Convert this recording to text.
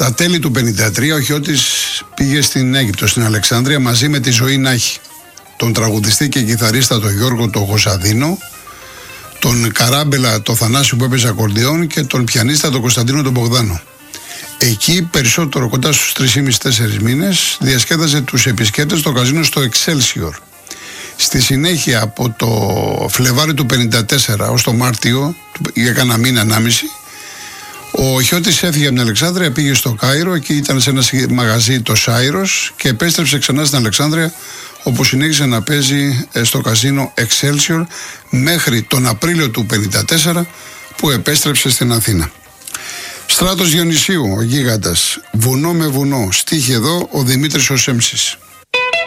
Στα τέλη του 1953 ο Χιώτης πήγε στην Αίγυπτο, στην Αλεξάνδρεια, μαζί με τη Ζωή Νάχη, τον τραγουδιστή και κιθαρίστα τον Γιώργο τον Κωνσταντίνο, τον Καράμπελα τον Θανάση που έπαιζε ακορντεόν και τον πιανίστα τον Κωνσταντίνο τον Μπογδάνο. Εκεί περισσότερο, κοντά στους 3,5-4 μήνες, διασκέδαζε τους επισκέπτες στο καζίνο στο Excelsior. Στη συνέχεια από το Φλεβάρι του 1954 ως το Μάρτιο, για κανένα μήνα, 1,5, ο Χιώτης έφυγε από την Αλεξάνδρεια, πήγε στο Κάιρο, εκεί ήταν σε ένα μαγαζί το Σάιρος και επέστρεψε ξανά στην Αλεξάνδρεια, όπου συνέχισε να παίζει στο καζίνο Excelsior μέχρι τον Απρίλιο του 1954 που επέστρεψε στην Αθήνα. Στράτος Διονυσίου, ο γίγαντας, βουνό με βουνό, στίχη εδώ ο Δημήτρης ο Σέμψης.